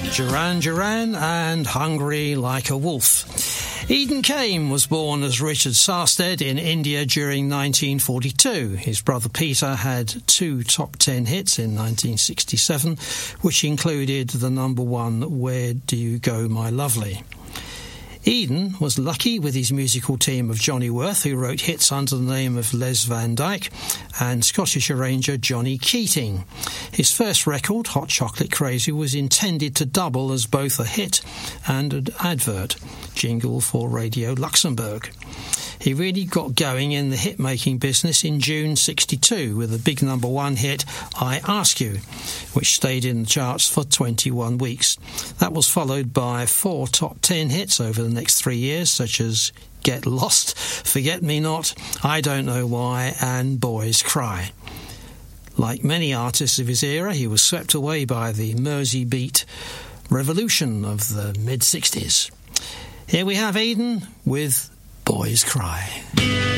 Duran Duran and Hungry Like a Wolf. Eden Kane was born as Richard Sarstedt in India during 1942. His brother Peter had 2 top 10 hits in 1967, which included the number 1 Where Do You Go My Lovely. Eden was lucky with his musical team of Johnny Worth, who wrote hits under the name of Les Van Dyke, and Scottish arranger Johnny Keating. His first record, Hot Chocolate Crazy, was intended to double as both a hit and an advert jingle for Radio Luxembourg. He really got going in the hit-making business in June '62 with a big number 1 hit, I Ask You, which stayed in the charts for 21 weeks. That was followed by 4 top 10 hits over the next 3 years, such as Get Lost, Forget Me Not, I Don't Know Why, and Boys Cry. Like many artists of his era, he was swept away by the Mersey beat revolution of the mid-'60s. Here we have Eden with Boys Cry.